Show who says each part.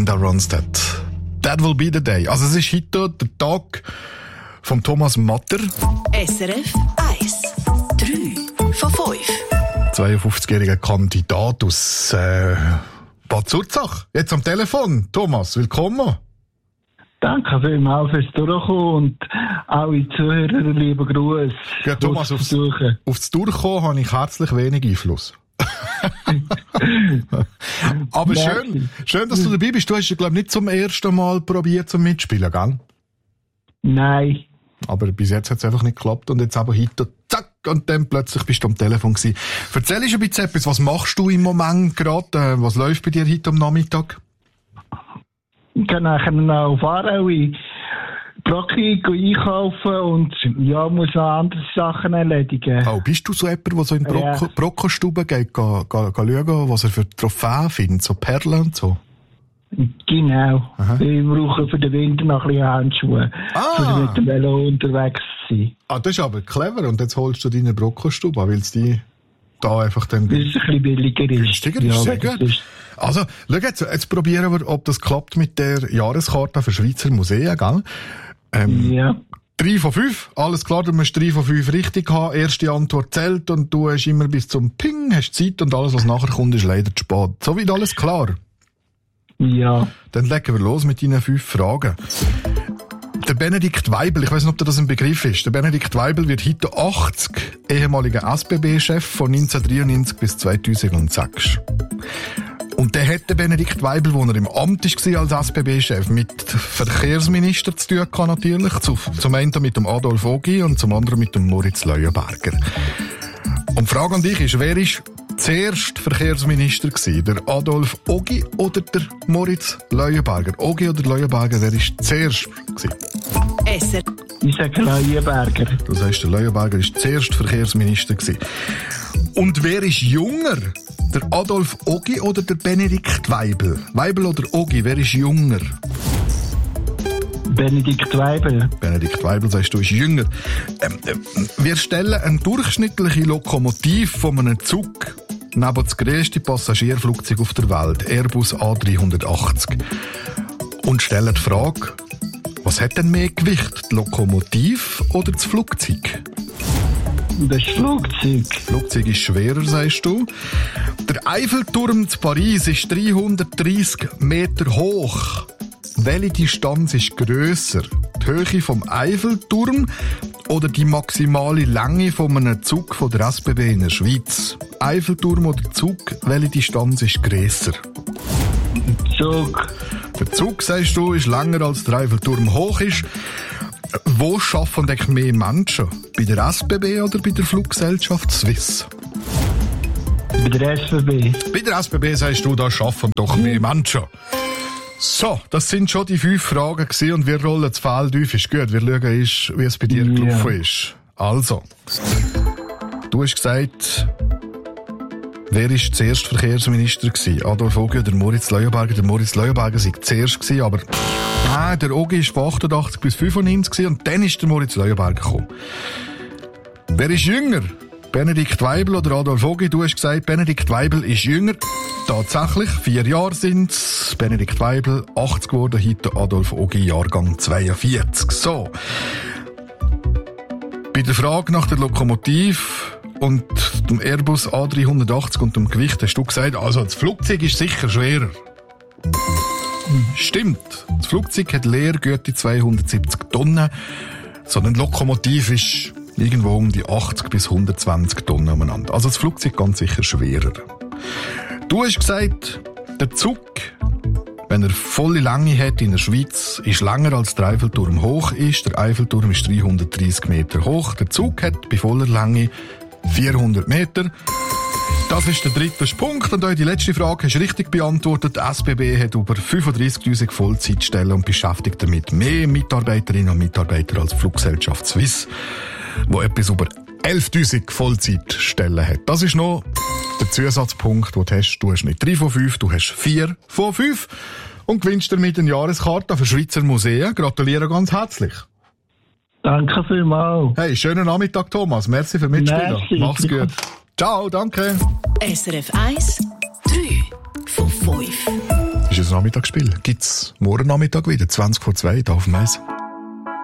Speaker 1: Linda Ronstadt. That will be the day. Also es ist heute der Tag von Thomas Matter.
Speaker 2: SRF 1. 3 von 5.
Speaker 1: 52-jähriger Kandidat aus Bad Zurzach. Jetzt am Telefon. Thomas, willkommen.
Speaker 3: Danke vielmals fürs Durchkommen und alle Zuhörer, lieben Gruß.
Speaker 1: Ja, Thomas, aufs Durchkommen habe ich herzlich wenig Einfluss. Aber schön, dass du dabei bist. Du hast ja, glaube ich, nicht zum ersten Mal probiert zum Mitspielen, gell?
Speaker 3: Nein.
Speaker 1: Aber bis jetzt hat es einfach nicht geklappt und jetzt aber heute, zack, und dann plötzlich bist du am Telefon gewesen. Erzähl uns ein bisschen etwas, was machst du im Moment gerade? Was läuft bei dir heute am Nachmittag?
Speaker 3: Ich kann nachher noch auf Aarau Brocki einkaufen und ja, muss noch andere Sachen erledigen.
Speaker 1: Oh, bist du so jemand, der so in die Brockenstube geht, schauen, was er für Trophäen findet, so Perlen und so?
Speaker 3: Genau. Aha. Ich brauche für den Winter noch ein bisschen Handschuhe, für mit dem Velo unterwegs zu sein.
Speaker 1: Ah, das ist aber clever. Und jetzt holst du deine Brockenstube, weil es die da einfach dann...
Speaker 3: Weil es ein bisschen billiger ist.
Speaker 1: Günstiger ist, sehr gut. Also, schau jetzt probieren wir, ob das klappt mit der Jahreskarte für Schweizer Museen, gell?
Speaker 3: Ja.
Speaker 1: 3 von 5, alles klar, du musst 3 von 5 richtig haben, erste Antwort zählt und du hast immer bis zum Ping, hast Zeit und alles, was nachher kommt, ist leider zu spät. So weit alles klar?
Speaker 3: Ja.
Speaker 1: Dann legen wir los mit deinen 5 Fragen. Der Benedikt Weibel, ich weiss nicht, ob das ein Begriff ist. Der Benedikt Weibel wird heute 80, ehemaliger SBB-Chef von 1993 bis 2006. Und der hat der Benedikt Weibel, wo er im Amt war als SBB-Chef, mit Verkehrsminister zu tun gehabt, natürlich. Zum einen mit dem Adolf Ogi und zum anderen mit dem Moritz Leuenberger. Und die Frage an dich ist, wer ist zuerst Verkehrsminister gewesen? Der Adolf Ogi oder der Moritz Leuenberger? Ogi oder Leuenberger, wer ist zuerst gewesen?
Speaker 3: Ich sage Leuenberger.
Speaker 1: Du sagst, der Leuenberger ist zuerst Verkehrsminister gewesen. Und wer ist jünger? Der Adolf Ogi oder der Benedikt Weibel? Weibel oder Ogi, wer ist jünger?
Speaker 3: Benedikt Weibel.
Speaker 1: Benedikt Weibel, sagst du, ist jünger. Wir stellen eine durchschnittliche Lokomotive von einem Zug neben das grösste Passagierflugzeug auf der Welt, Airbus A380. Und stellen die Frage, was hat denn mehr Gewicht, die Lokomotive oder das Flugzeug?
Speaker 3: Das Flugzeug.
Speaker 1: Das Flugzeug ist schwerer, sagst du. Der Eiffelturm zu Paris ist 330 Meter hoch. Welche Distanz ist grösser? Die Höhe vom Eiffelturm oder die maximale Länge von einem Zug von der SBB in der Schweiz? Eiffelturm oder Zug, welche Distanz ist grösser?
Speaker 3: Zug.
Speaker 1: Der Zug, sagst du, ist länger als der Eiffelturm hoch ist. Wo arbeiten eigentlich mehr Menschen? Bei der SBB oder bei der Fluggesellschaft Swiss?
Speaker 3: Bei der SBB.
Speaker 1: Bei der SBB, sagst du, da arbeiten doch mehr Menschen. So, das sind schon die 5 Fragen gewesen und wir rollen das Feld auf. Ist gut, wir schauen, wie es bei dir gelaufen ist. Also, du hast gesagt, wer war zuerst Verkehrsminister gewesen? Adolf Ogi oder Moritz Leuenberger? Der Moritz Leuenberger war zuerst gewesen, aber der Ogi war von 88 bis 95 und dann ist der Moritz Leuenberger gekommen. Wer ist jünger? Benedikt Weibel oder Adolf Ogi? Du hast gesagt, Benedikt Weibel ist jünger. Tatsächlich, 4 Jahre sind's. Benedikt Weibel, 80 geworden, heute Adolf Ogi, Jahrgang 42. So. Bei der Frage nach der Lokomotive und dem Airbus A380 und dem Gewicht hast du gesagt, also das Flugzeug ist sicher schwerer. Stimmt. Das Flugzeug hat Leergüte 270 Tonnen. So eine Lokomotive ist irgendwo um die 80 bis 120 Tonnen umeinander. Also das Flugzeug ganz sicher schwerer. Du hast gesagt, der Zug, wenn er volle Länge hat in der Schweiz, ist länger als der Eiffelturm hoch ist. Der Eiffelturm ist 330 Meter hoch. Der Zug hat bei voller Länge 400 Meter. Das ist der 3. Punkt. Und die letzte Frage hast du richtig beantwortet. Die SBB hat über 35'000 Vollzeitstellen und beschäftigt damit mehr Mitarbeiterinnen und Mitarbeiter als die Fluggesellschaft Swiss, wo etwas über 11'000 Vollzeitstellen hat. Das ist noch der Zusatzpunkt, den du hast. Du hast nicht 3 von 5, du hast 4 von 5 und gewinnst damit eine Jahreskarte für Schweizer Museen. Gratuliere ganz herzlich.
Speaker 3: Danke vielmals.
Speaker 1: Hey, schönen Nachmittag, Thomas. Merci für Mitspielen.
Speaker 3: Merci.
Speaker 1: Mach's gut. Ciao, danke.
Speaker 2: SRF 1, 3 von 5.
Speaker 1: Ist Nachmittagsspiel gibt's morgen Nachmittag wieder, 20 vor 2, da auf dem Eis.